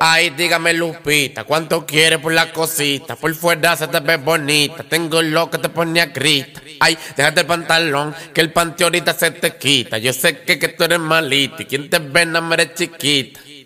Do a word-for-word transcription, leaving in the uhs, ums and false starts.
Ay, dígame Lupita, ¿cuánto quieres por la cosita? Por fuera se te ve bonita, tengo lo que te pone a grita. Ay, déjate el pantalón, que el panty ahorita se te quita. Yo sé que, que tú eres malita y quien te ve no me eres chiquita.